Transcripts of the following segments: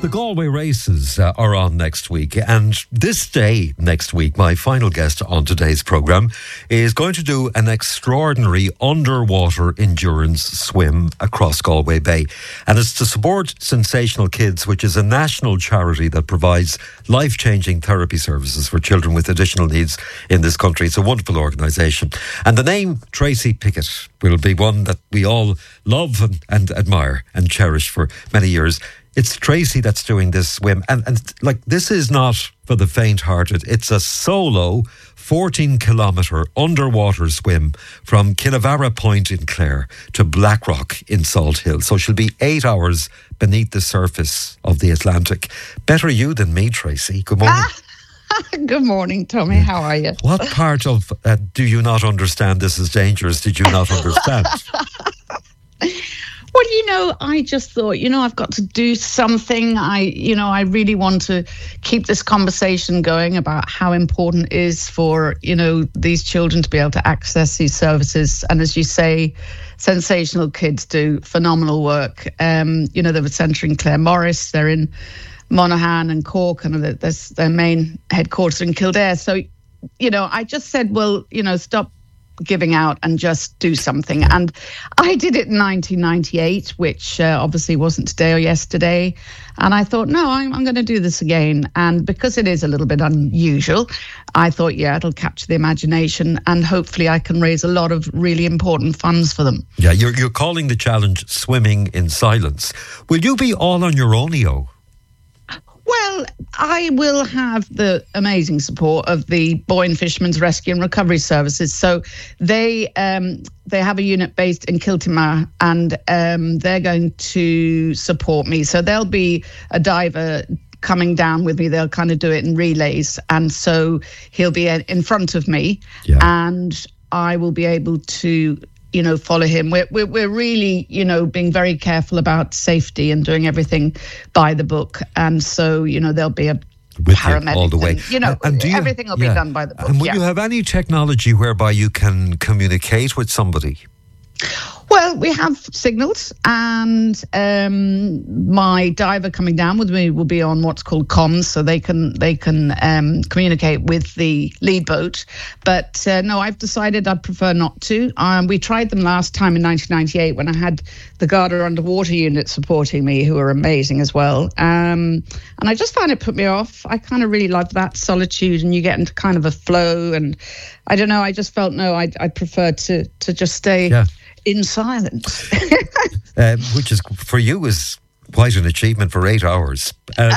The Galway races are on next week, and this day next week, my final guest on today's programme is going to do an extraordinary underwater endurance swim across Galway Bay. And it's to support Sensational Kids, which is a national charity that provides life-changing therapy services for children with additional needs in this country. It's a wonderful organisation. And the name Tracy Pickett will be one that we all love and admire and cherish for many years. It's Tracy that's doing this swim. And this is not for the faint-hearted. It's a solo 14-kilometre underwater swim from Kinnavarra Point in Clare to Blackrock in Salt Hill. So she'll be 8 hours beneath the surface of the Atlantic. Better you than me, Tracy. Good morning. Good morning, Tommy. How are you? What part of do you not understand this is dangerous did you not understand? Well, I just thought, I've got to do something. I really want to keep this conversation going about how important it is for, these children to be able to access these services. And as you say, Sensational Kids do phenomenal work. They have a centre in Claremorris. They're in Monaghan and Cork, and there's their main headquarters in Kildare. So, I just said, stop giving out and just do something. And I did it in 1998, which obviously wasn't today or yesterday. And I thought, no, I'm going to do this again. And because it is a little bit unusual, I thought, it'll capture the imagination and hopefully I can raise a lot of really important funds for them. Yeah, you're calling the challenge Swimming in Silence. Will you be all on your own, EO? Well, I will have the amazing support of the Boyne Fishermen's Rescue and Recovery Services. So they have a unit based in Kiltimagh, and they're going to support me. So there'll be a diver coming down with me. They'll kind of do it in relays, and so he'll be in front of me, and I will be able to follow him. We're really, being very careful about safety and doing everything by the book. And so, there'll be a paramedic all the way. And everything will be done by the book. And will you have any technology whereby you can communicate with somebody? Well, we have signals, and my diver coming down with me will be on what's called comms, so they can communicate with the lead boat. But no, I've decided I'd prefer not to. We tried them last time in 1998 when I had the Garda Underwater Unit supporting me, who are amazing as well. And I just found it put me off. I kind of really loved that solitude, and you get into kind of a flow. And I don't know, I just felt, I'd prefer to just stay in silence. Which is, for you, is quite an achievement for 8 hours.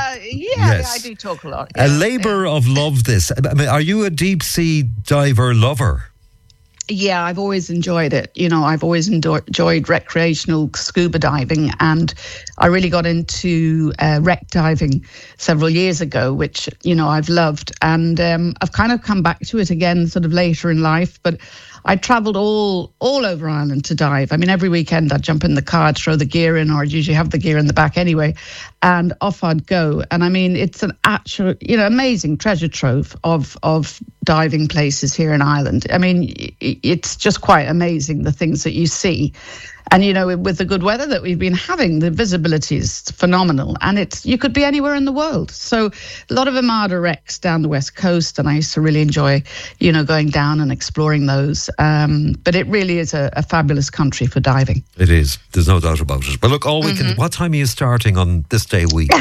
I do talk a lot. A labour of love, this. I mean, are you a deep sea diver lover? Yeah, I've always enjoyed it. I've always enjoyed recreational scuba diving, and I really got into wreck diving several years ago, which, I've loved. And I've kind of come back to it again sort of later in life, but I travelled all over Ireland to dive. I mean, every weekend I'd jump in the car, throw the gear in, or I'd usually have the gear in the back anyway, and off I'd go. And I mean, it's an actual, amazing treasure trove of diving places here in Ireland. I mean, it's just quite amazing, the things that you see. And, with the good weather that we've been having, the visibility is phenomenal. And you could be anywhere in the world. So a lot of Armada wrecks down the west coast, and I used to really enjoy, going down and exploring those. But it really is a fabulous country for diving. It is. There's no doubt about it. But look, all weekend, what time are you starting on this day week?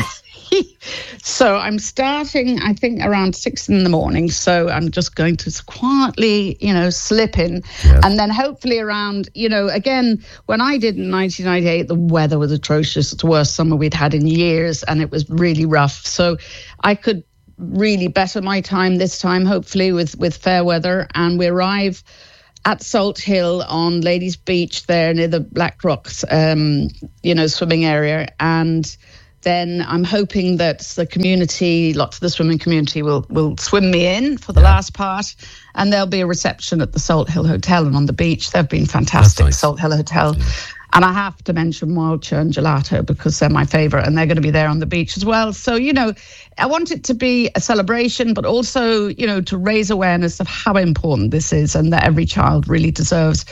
So I'm starting, I think, around 6 a.m. So I'm just going to quietly, slip in. Yes. And then hopefully around, again, when I did in 1998, the weather was atrocious. It's the worst summer we'd had in years, and it was really rough. So I could really better my time this time, hopefully, with fair weather. And we arrive at Salt Hill on Ladies Beach there near the Black Rocks, swimming area. And then I'm hoping that the community, lots of the swimming community will swim me in for the last part, and there'll be a reception at the Salt Hill Hotel and on the beach. They've been fantastic, nice. Salt Hill Hotel. Yeah. And I have to mention Wild Churn Gelato because they're my favourite, and they're going to be there on the beach as well. So, I want it to be a celebration, but also, to raise awareness of how important this is, and that every child really deserves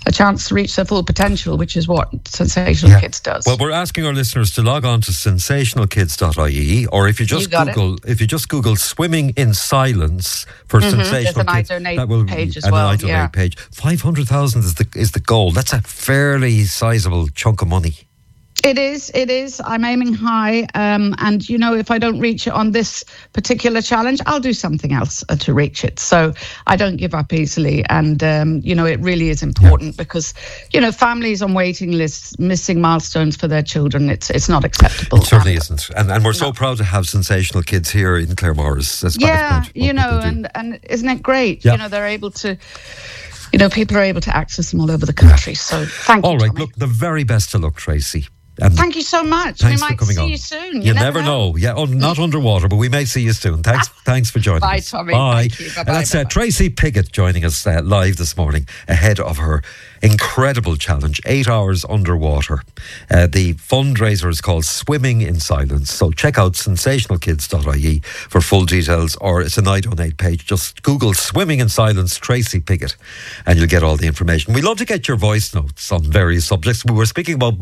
a chance to reach their full potential, which is what Sensational Kids does. Well, we're asking our listeners to log on to sensationalkids.ie, or if you just Google swimming in silence for Sensational Kids, that will page as well. An iDonate page. 500,000 is the goal. That's a fairly sizable chunk of money. It is. I'm aiming high. And, you know, if I don't reach it on this particular challenge, I'll do something else to reach it. So I don't give up easily. And, you know, it really is important because, you know, families on waiting lists missing milestones for their children, it's not acceptable. It certainly isn't. And we're so proud to have Sensational Kids here in Claremorris. You know, and isn't it great? Yeah. You know, they're able to... You know, people are able to access them all over the country. So thank you, all right, Tommy. Look, the very best of luck, Tracy. Thank you so much. Thanks we might for coming see on. You soon. You never know. Yeah, not underwater, but we may see you soon. Thanks for joining us. Bye, Tommy. Bye. Thank you. Bye-bye. And that's Tracy Piggott joining us live this morning ahead of her incredible challenge, 8 hours underwater. The fundraiser is called Swimming in Silence. So check out sensationalkids.ie for full details, or it's an iDonate page. Just Google Swimming in Silence Tracy Piggott and you'll get all the information. We love to get your voice notes on various subjects. We were speaking about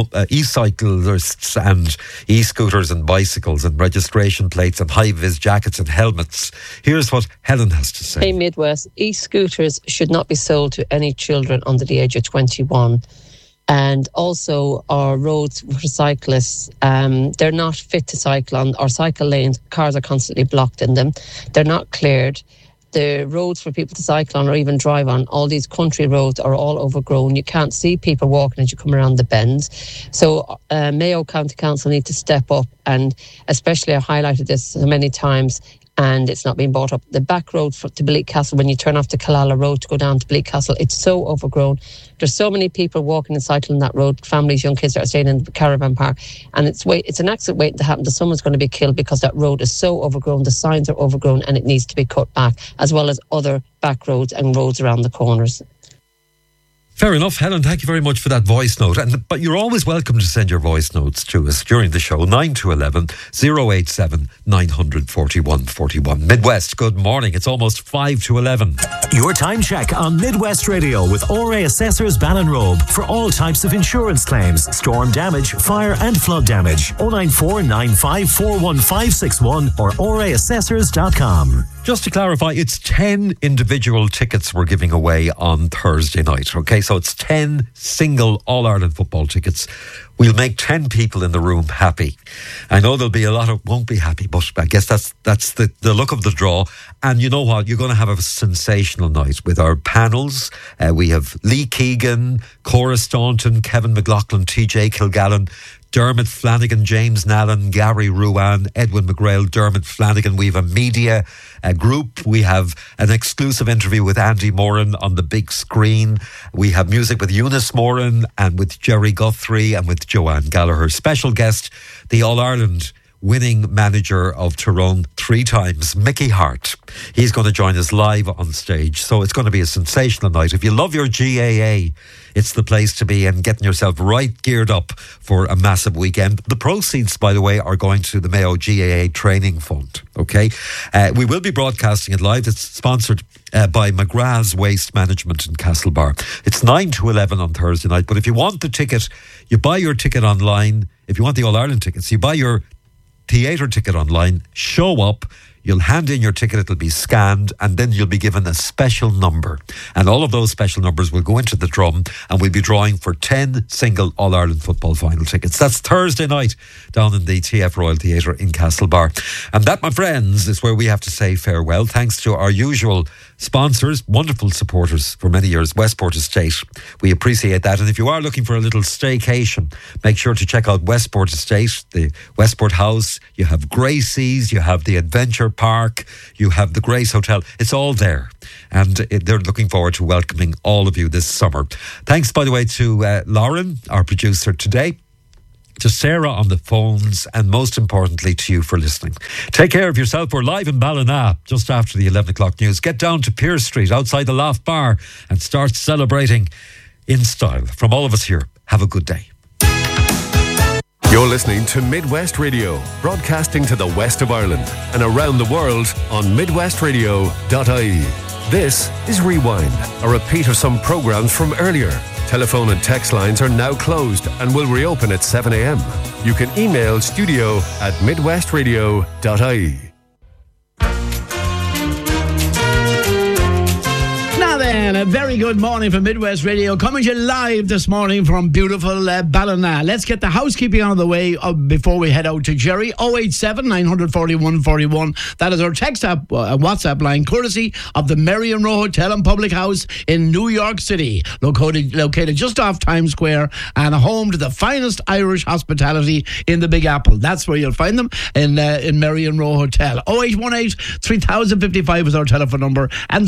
e-cyclists and e-scooters and bicycles and registration plates and high-vis jackets and helmets. Here's what Helen has to say. Hey Midwest, e-scooters should not be sold to any children under the age of 21. And also our roads for cyclists, they're not fit to cycle on. Our cycle lanes, cars are constantly blocked in them. They're not cleared. The roads for people to cycle on or even drive on, all these country roads are all overgrown. You can't see people walking as you come around the bends. So Mayo County Council need to step up, and especially I highlighted this so many times and it's not being brought up. The back road to Bleak Castle, when you turn off the Killala Road to go down to Bleak Castle, it's so overgrown. There's so many people walking and cycling that road, families, young kids that are staying in the caravan park, and it's an accident waiting to happen. Someone's going to be killed because that road is so overgrown, the signs are overgrown, and it needs to be cut back, as well as other back roads and roads around the corners. Fair enough, Helen. Thank you very much for that voice note. But you're always welcome to send your voice notes to us during the show. 9 to 11 087 941 41. Midwest, good morning. It's almost 5 to 11. Your time check on Midwest Radio with ORA Assessors Ballinrobe for all types of insurance claims, storm damage, fire and flood damage. 094 95 41561 or oraassessors.com. Just to clarify, it's 10 individual tickets we're giving away on Thursday night. Okay, so it's 10 single All-Ireland football tickets. We'll make 10 people in the room happy. I know there'll be a lot of won't be happy, but I guess that's the look of the draw. And you know what? You're going to have a sensational night with our panels. We have Lee Keegan, Cora Staunton, Kevin McLaughlin, TJ Kilgallen, Dermot Flanagan, James Nallen, Gary Ruan, Edwin McGrail, Dermot Flanagan. We have a media group. We have an exclusive interview with Andy Moran on the big screen. We have music with Eunice Moran and with Jerry Guthrie and with Joanne Gallagher. Special guest, the All-Ireland winning manager of Tyrone 3 times, Mickey Hart. He's going to join us live on stage. So it's going to be a sensational night. If you love your GAA, it's the place to be, and getting yourself right geared up for a massive weekend. The proceeds, by the way, are going to the Mayo GAA Training Fund. Okay, we will be broadcasting it live. It's sponsored by McGrath's Waste Management in Castlebar. It's 9 to 11 on Thursday night. But if you want the ticket, you buy your ticket online. If you want the All-Ireland tickets, you buy your theatre ticket online, show up, you'll hand in your ticket, it'll be scanned, and then you'll be given a special number. And all of those special numbers will go into the drum, and we'll be drawing for 10 single All-Ireland football final tickets. That's Thursday night down in the TF Royal Theatre in Castlebar. And that, my friends, is where we have to say farewell. Thanks to our usual sponsors, wonderful supporters for many years, Westport Estate. We appreciate that. And if you are looking for a little staycation, make sure to check out Westport Estate, the Westport House. You have Gracie's, you have the Adventure Park, you have the Grace Hotel. It's all there. And they're looking forward to welcoming all of you this summer. Thanks, by the way, to Lauren, our producer today, to Sarah on the phones, and most importantly to you for listening. Take care of yourself. We're live in Ballina just after the 11 o'clock news. Get down to Pearse Street outside the Loft Bar and start celebrating in style. From all of us here, have a good day. You're listening to Midwest Radio, broadcasting to the west of Ireland and around the world on midwestradio.ie. This is Rewind, a repeat of some programmes from earlier. Telephone and text lines are now closed and will reopen at 7 a.m. You can email studio@midwestradio.ie. And a very good morning from Midwest Radio, coming to you live this morning from beautiful Ballina. Let's get the housekeeping out of the way before we head out to Jerry. 087 941 41. That is our text app, WhatsApp line, courtesy of the Mary and Roe Hotel and Public House in New York City, located just off Times Square and home to the finest Irish hospitality in the Big Apple. That's where you'll find them, in Mary and Roe Hotel. 0818 3055 is our telephone number, and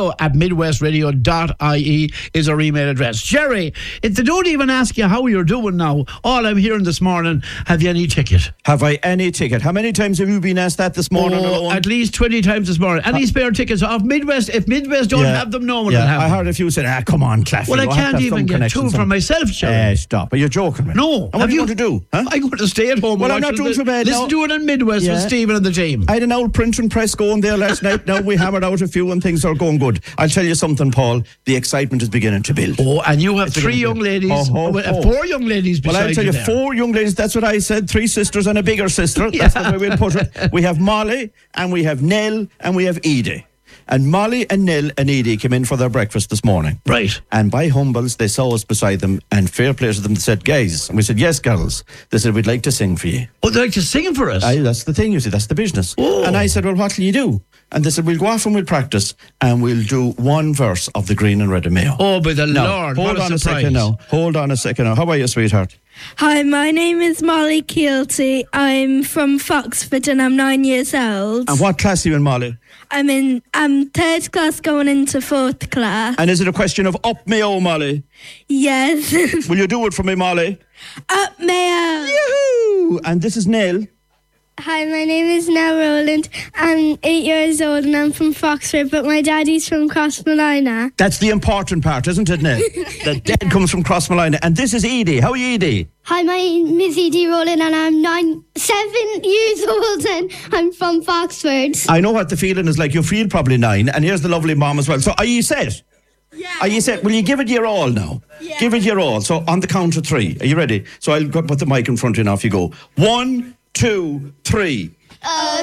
studio@midwestradio.ie is our email address. Jerry, if they don't even ask you how you're doing now, all I'm hearing this morning, have you any ticket? Have I any ticket? How many times have you been asked that this morning? At least 20 times this morning. Any spare tickets off Midwest? If Midwest don't have them, no one will have them. I heard a few say, come on, Claffy. Well, I can't even get two from myself, Jerry. Stop. Are you joking, man? No. And what are you going to do? Huh? I'm going to stay at home. Well, I'm not doing too bad. Listen to it in Midwest with Stephen and the team. I had an old print and press going there last night. Now we hammered out a few and things are going good. I'll tell you something, Paul. The excitement is beginning to build. Oh, and you have three young ladies. 4 young ladies beside you. Well, I'll tell you, 4 young ladies. That's what I said. 3 sisters and a bigger sister. That's the way we'll put it. We have Molly, and we have Nell, and we have Edie. And Molly and Nell and Edie came in for their breakfast this morning. Right. And by humbles, they saw us beside them, and fair play to them, they said, guys. And we said, yes, girls. They said, we'd like to sing for you. Oh, they'd like to sing for us? Aye, that's the thing, you see. That's the business. Oh. And I said, well, what will you do? And they said, we'll go off and we'll practice, and we'll do one verse of the Green and Red and Mayo. Oh, by the Lord, hold on a second now. Hold on a second now. How are you, sweetheart? Hi, my name is Molly Keelty. I'm from Foxford and I'm 9 years old. And what class are you in, Molly? I'm 3rd class going into 4th class. And is it a question of up Mayo, Molly? Yes. Will you do it for me, Molly? Up Mayo. Yoo-hoo! And this is Nell. Hi, my name is Nell Rowland. I'm 8 years old and I'm from Foxford, but my daddy's from Crossmolina. That's the important part, isn't it, Nell? The dad comes from Crossmolina. And this is Edie. How are you, Edie? Hi, my name is Edie Rowland and I'm 7 years old and I'm from Foxford. I know what the feeling is like. You feel probably 9, and here's the lovely mom as well. So are you set? Yeah. Are you set? Will you give it your all now? Yeah. Give it your all. So on the count of 3. Are you ready? So I'll put the mic in front of you now. Off you go. 1, 2, 3.